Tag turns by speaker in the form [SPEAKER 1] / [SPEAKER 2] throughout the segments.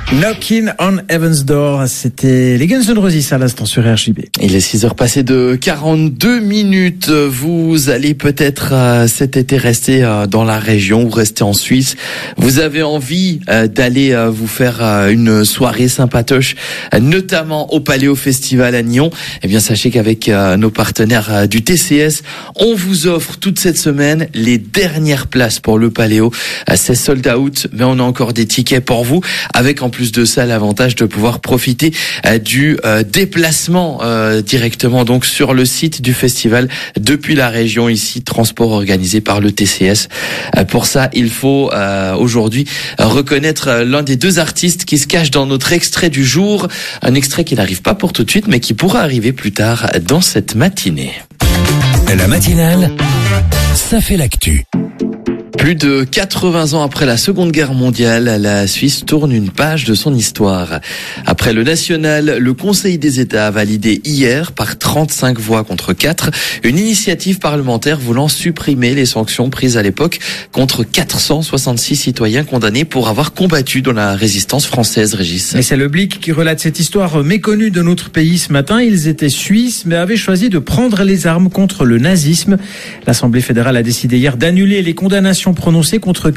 [SPEAKER 1] Knocking on Heaven's Door, c'était les Guns N' Roses à l'instant sur RJB.
[SPEAKER 2] Il est 6h passé de 42 minutes. Vous allez peut-être cet été rester dans la région ou rester en Suisse. Vous avez envie d'aller vous faire une soirée sympatoche, notamment au Paléo Festival à Nyon. Eh bien, sachez qu'avec nos partenaires du TCS, on vous offre toute cette semaine les dernières places pour le Paléo. C'est sold out, mais on a encore des tickets pour vous, avec en plus de ça l'avantage de pouvoir profiter du déplacement directement donc sur le site du festival depuis la région ici, transport organisé par le TCS. Pour ça, il faut aujourd'hui reconnaître l'un des deux artistes qui se cache dans notre extrait du jour, un extrait qui n'arrive pas pour tout de suite mais qui pourra arriver plus tard dans cette matinée.
[SPEAKER 3] La matinale, ça fait l'actu.
[SPEAKER 2] Plus de 80 ans après la Seconde Guerre mondiale, la Suisse tourne une page de son histoire. Après le national, le Conseil des États a validé hier, par 35 voix contre 4, une initiative parlementaire voulant supprimer les sanctions prises à l'époque contre 466 citoyens condamnés pour avoir combattu dans la résistance française, Régis.
[SPEAKER 1] Et c'est le Blick qui relate cette histoire méconnue de notre pays ce matin. Ils étaient suisses, mais avaient choisi de prendre les armes contre le nazisme. L'Assemblée fédérale a décidé hier d'annuler les condamnations prononcées contre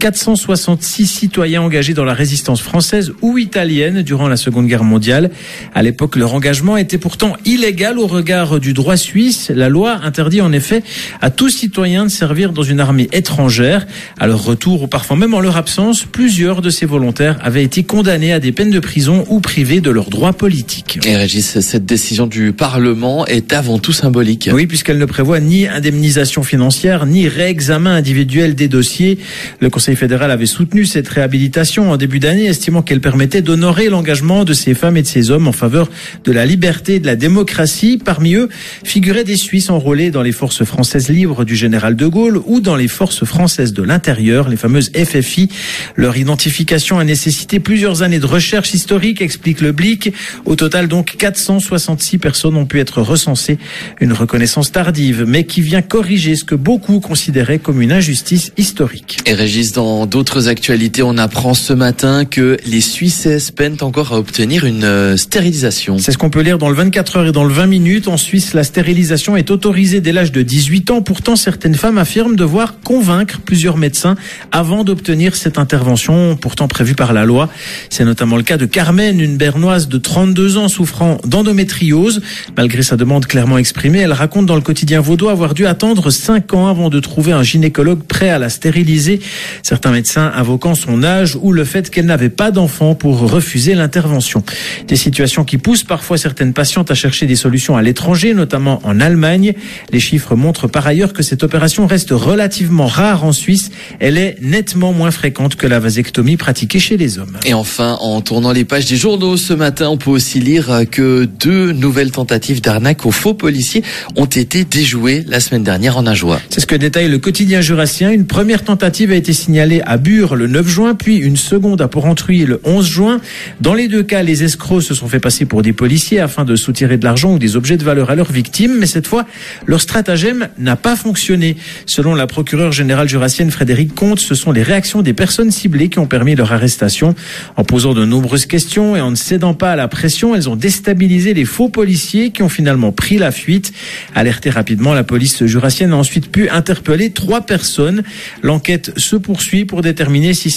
[SPEAKER 1] 466 citoyens engagés dans la résistance française ou italienne durant la Seconde Guerre mondiale. À l'époque, leur engagement était pourtant illégal au regard du droit suisse. La loi interdit en effet à tout citoyen de servir dans une armée étrangère. À leur retour ou parfois même en leur absence, plusieurs de ces volontaires avaient été condamnés à des peines de prison ou privés de leurs droits politiques.
[SPEAKER 2] Et Régis, cette décision du Parlement est avant tout symbolique.
[SPEAKER 1] Oui, puisqu'elle ne prévoit ni indemnisation financière, ni réexamen individuel des dossiers. Le Conseil fédéral avait soutenu cette réhabilitation en début d'année, estimant qu'elle permettait d'honorer l'engagement de ces femmes et de ces hommes en faveur de la liberté et de la démocratie. Parmi eux figuraient des Suisses enrôlés dans les forces françaises libres du général de Gaulle ou dans les forces françaises de l'intérieur, les fameuses FFI. Leur identification a nécessité plusieurs années de recherche historique, explique le Blick. Au total, donc, 466 personnes ont pu être recensées. Une reconnaissance tardive, mais qui vient corriger ce que beaucoup considéraient comme une injustice historique.
[SPEAKER 2] Et Régis, dans d'autres actualités, on apprend ce matin que les Suisses peinent encore à obtenir une stérilisation.
[SPEAKER 1] C'est ce qu'on peut lire dans le 24 heures et dans le 20 minutes. En Suisse, la stérilisation est autorisée dès l'âge de 18 ans. Pourtant, certaines femmes affirment devoir convaincre plusieurs médecins avant d'obtenir cette intervention, pourtant prévue par la loi. C'est notamment le cas de Carmen, une Bernoise de 32 ans souffrant d'endométriose. Malgré sa demande clairement exprimée, elle raconte dans le quotidien vaudois avoir dû attendre 5 ans avant de trouver un gynécologue prêt à la stériliser. Certains médecins invoquant son âge ou le fait qu'elle n'avait pas d'enfant pour refuser l'intervention. Des situations qui poussent parfois certaines patientes à chercher des solutions à l'étranger, notamment en Allemagne. Les chiffres montrent par ailleurs que cette opération reste relativement rare en Suisse. Elle est nettement moins fréquente que la vasectomie pratiquée chez les hommes.
[SPEAKER 2] Et enfin, en tournant les pages des journaux ce matin, on peut aussi lire que 2 nouvelles tentatives d'arnaque aux faux policiers ont été déjouées la semaine dernière en Ajoie.
[SPEAKER 1] C'est ce que détaille le quotidien jurassien. Une première tentative a été signalée à Bure le 9 juin, puis une seconde à Porrentruy le 11 juin. Dans les deux cas, les escrocs se sont fait passer pour des policiers afin de soutirer de l'argent ou des objets de valeur à leurs victimes, mais cette fois, leur stratagème n'a pas fonctionné. Selon la procureure générale jurassienne Frédéric Comte, ce sont les réactions des personnes ciblées qui ont permis leur arrestation. En posant de nombreuses questions et en ne cédant pas à la pression, elles ont déstabilisé les faux policiers qui ont finalement pris la fuite. Alertée rapidement, la police jurassienne a ensuite pu interpeller 3 personnes. L'enquête se poursuit pour déterminer si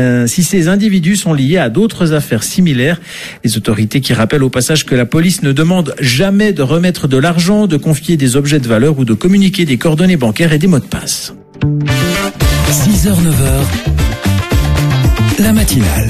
[SPEAKER 1] ces individus sont liés à d'autres affaires similaires. Les autorités qui rappellent au passage que la police ne demande jamais de remettre de l'argent, de confier des objets de valeur ou de communiquer des coordonnées bancaires et des mots de passe.
[SPEAKER 3] 6h, 9h, la matinale.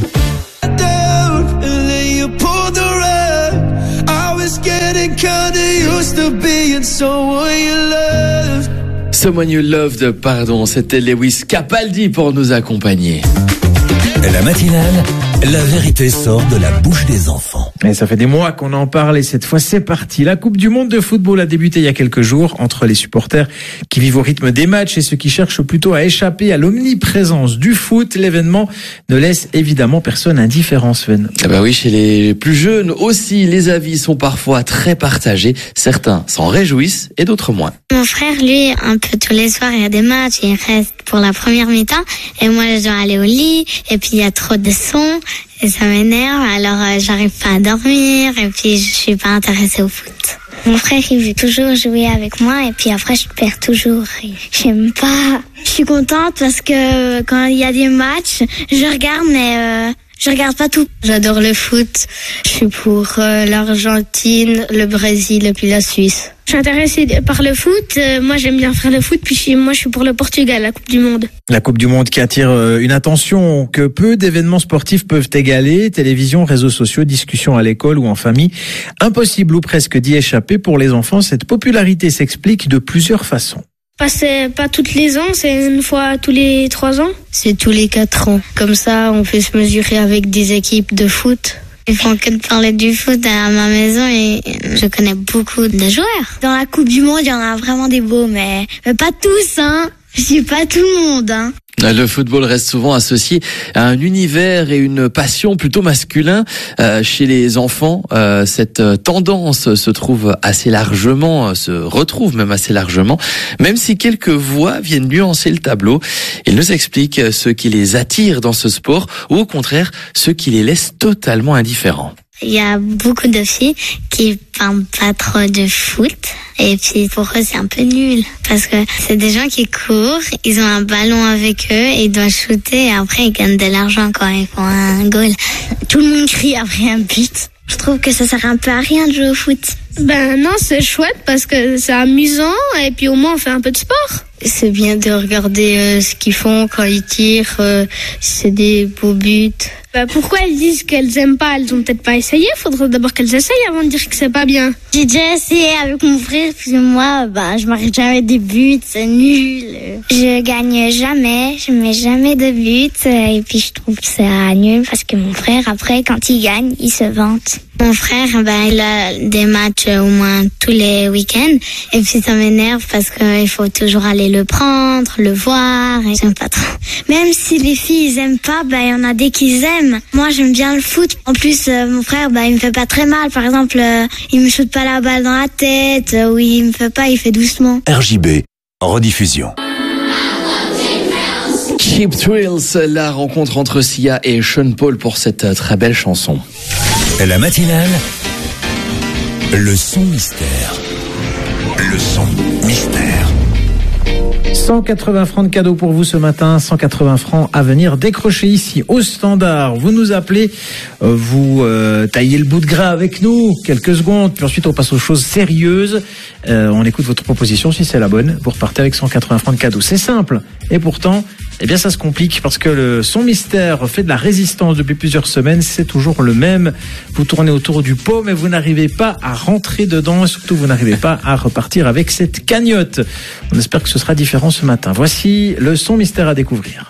[SPEAKER 2] Someone You Loved, pardon, c'était Lewis Capaldi pour nous accompagner.
[SPEAKER 3] La matinale, la vérité sort de la bouche des enfants.
[SPEAKER 1] Et ça fait des mois qu'on en parle et cette fois c'est parti. La Coupe du Monde de football a débuté il y a quelques jours entre les supporters qui vivent au rythme des matchs et ceux qui cherchent plutôt à échapper à l'omniprésence du foot. L'événement ne laisse évidemment personne indifférent, Sven.
[SPEAKER 2] Ah bah oui, chez les plus jeunes aussi, les avis sont parfois très partagés. Certains s'en réjouissent et d'autres moins.
[SPEAKER 4] Mon frère, lui, un peu tous les soirs, il y a des matchs et il reste pour la première mi-temps. Et moi, je dois aller au lit et puis il y a trop de sons. et ça m'énerve. Alors j'arrive pas à dormir et puis je suis pas intéressée au foot. Mon frère, il veut toujours jouer avec moi et puis après je perds toujours. J'aime pas. Je suis contente parce que quand il y a des matchs, je regarde mais je regarde pas tout. J'adore le foot. Je suis pour l'Argentine, le Brésil et puis la Suisse.
[SPEAKER 5] Je suis intéressée par le foot. Moi, j'aime bien faire le foot. Puis moi, je suis pour le Portugal, la Coupe du Monde.
[SPEAKER 1] La Coupe du Monde qui attire une attention que peu d'événements sportifs peuvent égaler. Télévision, réseaux sociaux, discussions à l'école ou en famille. Impossible ou presque d'y échapper pour les enfants. Cette popularité s'explique de plusieurs façons.
[SPEAKER 5] C'est pas toutes les ans, c'est une fois tous les 3 ans.
[SPEAKER 4] C'est tous les 4 ans. Comme ça, on peut se mesurer avec des équipes de foot. Ils font que de parler du foot à ma maison et je connais beaucoup de joueurs. Dans la Coupe du Monde, il y en a vraiment des beaux, mais pas tous, hein. Je suis pas tout le monde, hein.
[SPEAKER 2] Le football reste souvent associé à un univers et une passion plutôt masculin. Chez les enfants, cette tendance se retrouve même assez largement, même si quelques voix viennent nuancer le tableau. Ils nous expliquent ce qui les attire dans ce sport ou au contraire ce qui les laisse totalement indifférents.
[SPEAKER 4] Il y a beaucoup de filles qui parlent pas trop de foot. Et puis pour eux c'est un peu nul. Parce que c'est des gens qui courent, ils ont un ballon avec eux et ils doivent shooter et après ils gagnent de l'argent quand ils font un goal. Tout le monde crie après un but. Je trouve que ça sert un peu à rien de jouer au foot.
[SPEAKER 5] Ben non, c'est chouette parce que c'est amusant et puis au moins on fait un peu de sport.
[SPEAKER 4] C'est bien de regarder ce qu'ils font quand ils tirent, c'est des beaux buts.
[SPEAKER 5] Ben pourquoi elles disent qu'elles aiment pas? Elles ont peut-être pas essayé. Faudrait d'abord qu'elles essayent avant de dire que c'est pas bien.
[SPEAKER 4] J'ai déjà essayé avec mon frère, puis moi, je marque jamais des buts, c'est nul. Je gagne jamais, je mets jamais de buts, et puis je trouve que c'est nul parce que mon frère, après, quand il gagne, il se vante. Mon frère, il a des matchs au moins tous les week-ends, et puis ça m'énerve parce qu'il faut toujours aller le prendre, le voir, et j'aime pas trop. Même si les filles, ils aiment pas, il y en a des qui aiment. Moi, j'aime bien le foot. En plus, mon frère, il me fait pas très mal. Par exemple, il me shoot pas la balle dans la tête, ou il me fait pas, il fait doucement.
[SPEAKER 3] RJB, en rediffusion.
[SPEAKER 2] Cheap Thrills, la rencontre entre Sia et Sean Paul pour cette très belle chanson.
[SPEAKER 3] La matinale, le son mystère. Le son mystère.
[SPEAKER 1] 180 francs de cadeaux pour vous ce matin, 180 francs à venir décrocher ici au standard. Vous nous appelez, vous taillez le bout de gras avec nous, quelques secondes, puis ensuite on passe aux choses sérieuses. On écoute votre proposition, si c'est la bonne, vous repartez avec 180 francs de cadeaux. C'est simple, et pourtant, ça se complique parce que le son mystère fait de la résistance depuis plusieurs semaines, c'est toujours le même. Vous tournez autour du pot, mais vous n'arrivez pas à rentrer dedans et surtout vous n'arrivez pas à repartir avec cette cagnotte. On espère que ce sera différent ce matin. Voici le son mystère à découvrir.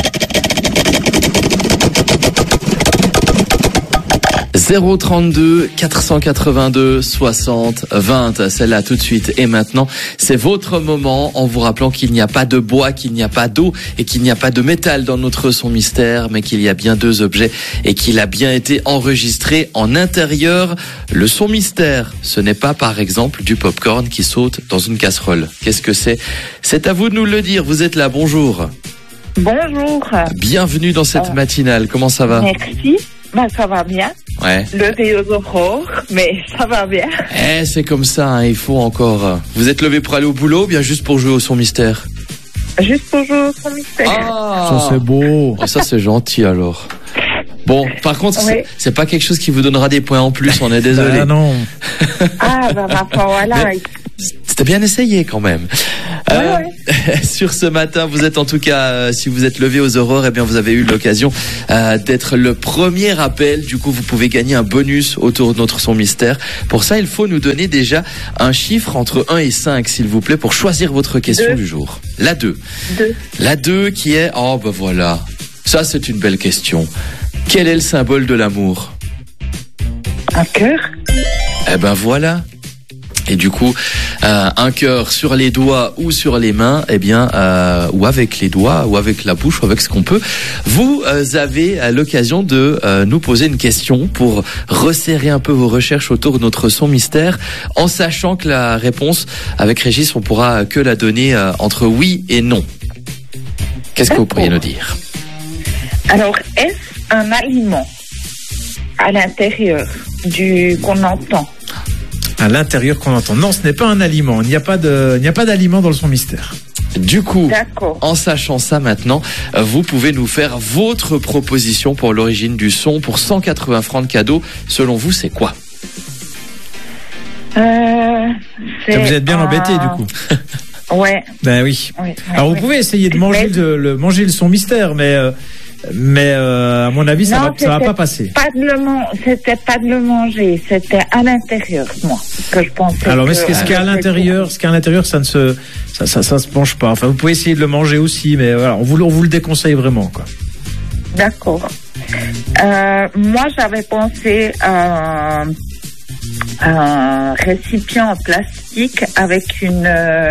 [SPEAKER 2] 032 482 60 20, celle-là tout de suite et maintenant, c'est votre moment en vous rappelant qu'il n'y a pas de bois, qu'il n'y a pas d'eau et qu'il n'y a pas de métal dans notre son mystère, mais qu'il y a bien 2 objets et qu'il a bien été enregistré en intérieur. Le son mystère, ce n'est pas par exemple du popcorn qui saute dans une casserole. Qu'est-ce que c'est? C'est à vous de nous le dire, vous êtes là, bonjour.
[SPEAKER 6] Bonjour.
[SPEAKER 2] Bienvenue dans cette matinale, comment ça va?
[SPEAKER 6] Merci. Ça va bien.
[SPEAKER 2] Ouais.
[SPEAKER 6] Levé aux aurores, mais ça va bien.
[SPEAKER 2] C'est comme ça, il faut encore. Vous êtes levé pour aller au boulot ou bien juste pour jouer au son mystère?
[SPEAKER 6] Juste pour jouer au son mystère.
[SPEAKER 1] Ça c'est beau.
[SPEAKER 2] Ça c'est gentil alors. Bon, par contre, c'est pas quelque chose qui vous donnera des points en plus, on est désolé.
[SPEAKER 1] Non.
[SPEAKER 6] Voilà.
[SPEAKER 2] C'était bien essayé quand même. Sur ce matin, vous êtes en tout cas, si vous êtes levé aux aurores, vous avez eu l'occasion d'être le premier appel. Du coup, vous pouvez gagner un bonus autour de notre son mystère. Pour ça, il faut nous donner déjà un chiffre entre 1 et 5, s'il vous plaît, pour choisir votre question du jour. La 2. La 2 qui est... voilà. Ça, c'est une belle question. Quel est le symbole de l'amour?
[SPEAKER 6] Un cœur.
[SPEAKER 2] Voilà. Et du coup, un cœur sur les doigts ou sur les mains, ou avec les doigts, ou avec la bouche, ou avec ce qu'on peut. Vous avez l'occasion de nous poser une question pour resserrer un peu vos recherches autour de notre son mystère, en sachant que la réponse, avec Régis, on pourra que la donner entre oui et non. Qu'est-ce que vous pourriez nous dire?
[SPEAKER 6] Alors, est-ce un aliment? à l'intérieur qu'on entend.
[SPEAKER 1] À l'intérieur qu'on entend. Non, ce n'est pas un aliment. Il n'y a pas d'aliment dans le son mystère.
[SPEAKER 2] Du coup,
[SPEAKER 6] D'accord.
[SPEAKER 2] en sachant ça maintenant, vous pouvez nous faire votre proposition pour l'origine du son pour 180 francs de cadeau. Selon vous, c'est quoi?
[SPEAKER 1] Vous êtes bien embêté du coup.
[SPEAKER 6] Ouais.
[SPEAKER 1] Ben oui.
[SPEAKER 6] Oui,
[SPEAKER 1] Alors vous pouvez essayer de manger manger le son mystère, mais à mon avis ça va pas passer.
[SPEAKER 6] C'était pas de le manger, c'était à l'intérieur, moi, que je pensais.
[SPEAKER 1] Alors mais ce qu'il y a à l'intérieur, ça ne se mange pas. Enfin vous pouvez essayer de le manger aussi, mais voilà, on vous le déconseille vraiment quoi.
[SPEAKER 6] D'accord. Moi j'avais pensé à un récipient en plastique avec une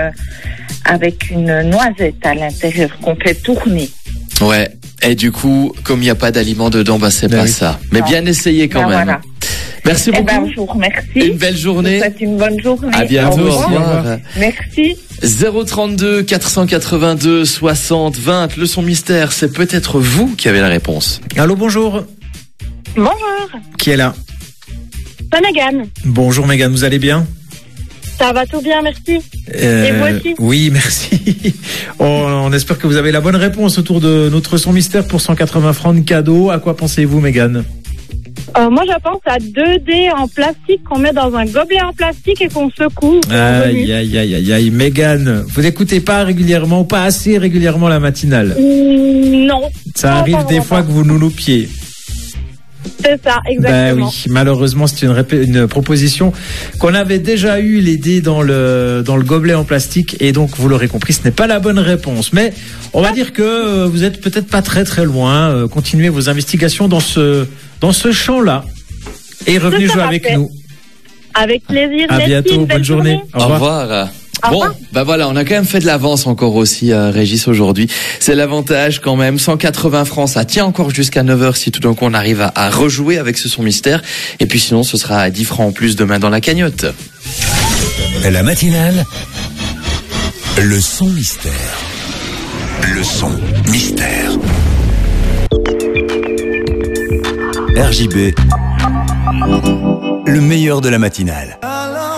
[SPEAKER 6] noisette à l'intérieur qu'on fait tourner.
[SPEAKER 2] Ouais. Et du coup, comme il n'y a pas d'aliment dedans, c'est pas ça. Mais
[SPEAKER 6] Non.
[SPEAKER 2] bien essayé quand même.
[SPEAKER 6] Voilà.
[SPEAKER 2] Merci beaucoup.
[SPEAKER 6] Je vous remercie.
[SPEAKER 2] Une belle journée.
[SPEAKER 6] Je vous souhaite une bonne journée.
[SPEAKER 2] À bientôt. Au revoir.
[SPEAKER 6] Merci.
[SPEAKER 2] 032 482 60 20. Le son mystère, c'est peut-être vous qui avez la réponse.
[SPEAKER 1] Allô, bonjour.
[SPEAKER 5] Bonjour,
[SPEAKER 1] Qui est là?
[SPEAKER 5] c'est Mégane.
[SPEAKER 1] Bonjour Mégane, vous allez bien?
[SPEAKER 5] Ça va tout bien, merci. Et vous aussi?
[SPEAKER 1] Oui, merci. On espère que vous avez la bonne réponse autour de notre son mystère pour 180 francs de cadeau. À quoi pensez-vous, Mégane?
[SPEAKER 5] Moi, je pense à 2 dés en plastique qu'on met dans un gobelet en plastique et qu'on secoue.
[SPEAKER 1] Aïe, Mégane, vous écoutez pas régulièrement ou pas assez régulièrement la matinale?
[SPEAKER 5] Non.
[SPEAKER 1] Ça
[SPEAKER 5] Non,
[SPEAKER 1] arrive
[SPEAKER 5] pas
[SPEAKER 1] des
[SPEAKER 5] vraiment.
[SPEAKER 1] fois que vous nous loupiez.
[SPEAKER 5] C'est ça, exactement.
[SPEAKER 1] Ben oui, malheureusement, c'est une proposition qu'on avait déjà eu les dés dans le gobelet en plastique et donc vous l'aurez compris, ce n'est pas la bonne réponse. Mais on va dire que vous êtes peut-être pas très très loin. Continuez vos investigations dans ce champ-là et revenez jouer avec nous.
[SPEAKER 5] Avec plaisir.
[SPEAKER 1] À
[SPEAKER 5] merci,
[SPEAKER 1] bientôt,
[SPEAKER 5] une belle
[SPEAKER 1] bonne journée. Au revoir.
[SPEAKER 2] Au revoir.
[SPEAKER 5] Au
[SPEAKER 2] Bon,
[SPEAKER 5] revoir.
[SPEAKER 2] voilà, on a quand même fait de l'avance encore aussi, Régis, aujourd'hui. C'est l'avantage quand même. 180 francs, ça tient encore jusqu'à 9h si tout d'un coup on arrive à rejouer avec ce son mystère. Et puis sinon, ce sera à 10 francs en plus demain dans la cagnotte.
[SPEAKER 3] La matinale, le son mystère. Le son mystère. RJB, le meilleur de la matinale.